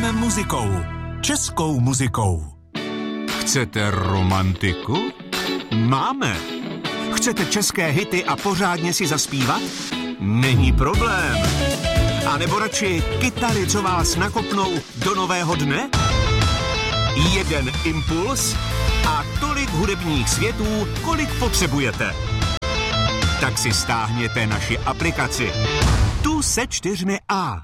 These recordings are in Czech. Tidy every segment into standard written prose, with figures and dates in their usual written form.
Žijeme muzikou. Českou muzikou. Chcete romantiku? Máme. Chcete české hity a pořádně si zaspívat? Není problém. A nebo radši kytary, co vás nakopnou do nového dne? Jeden impuls a tolik hudebních světů, kolik potřebujete. Tak si stáhněte naši aplikaci. Tu se 4 A.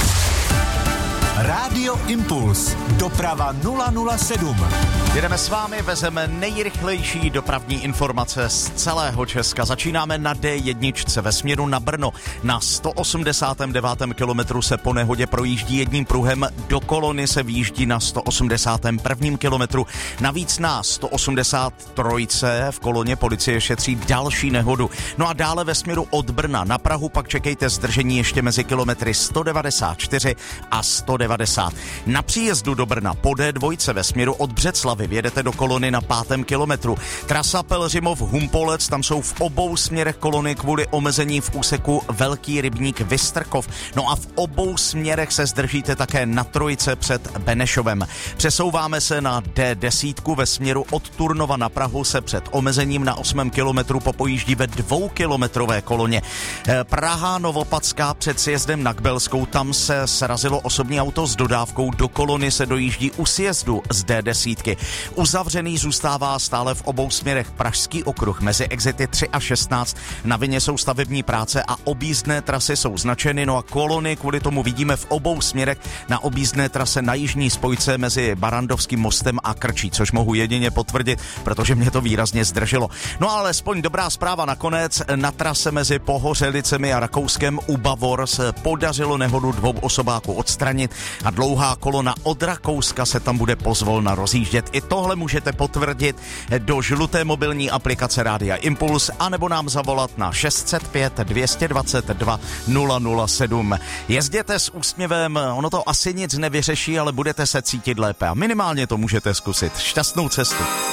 Rádio Impuls. Doprava 007. Jedeme s vámi, vezeme nejrychlejší dopravní informace z celého Česka. Začínáme na D1 ve směru na Brno. Na 189. kilometru se po nehodě projíždí jedním pruhem, do kolony se výjíždí na 181. kilometru. Navíc na 183. v koloně policie šetří další nehodu. No a dále ve směru od Brna na Prahu pak čekejte zdržení ještě mezi kilometry 194 a 190. Na příjezdu do Brna po D2 ve směru od Břeclavy vjedete do kolony na 5. kilometru. Trasa Pelhřimov-Humpolec, tam jsou v obou směrech kolony kvůli omezení v úseku Velký Rybník Vystrkov. No a v obou směrech se zdržíte také na Trojice před Benešovem. Přesouváme se na D10 ve směru od Turnova na Prahu se před omezením na 8. kilometru popojíždí ve 2kilometrové koloně. Praha Novopadská před sjezdem na Kbelskou, tam se srazilo osobní auto s dodávkou, do kolony se dojíždí u sjezdu z D10. Uzavřený zůstává stále v obou směrech Pražský okruh mezi exity 3 a 16. Na vině jsou stavební práce a objízdné trasy jsou značeny, no a kolony kvůli tomu vidíme v obou směrech na objízdné trase na jižní spojce mezi Barandovským mostem a Krčí, což mohu jedině potvrdit, protože mě to výrazně zdrželo. No ale alespoň dobrá zpráva nakonec, na trase mezi Pohořelicemi a Rakouskem u Bavor se podařilo nehodu 2 osobáků odstranit a dlouhá kolona od Rakouska se tam bude pozvolna rozjíždět. I tohle můžete potvrdit do žluté mobilní aplikace Rádia Impuls anebo nám zavolat na 605 222 007. Jezděte s úsměvem, ono to asi nic nevyřeší, ale budete se cítit lépe a minimálně to můžete zkusit. Šťastnou cestu.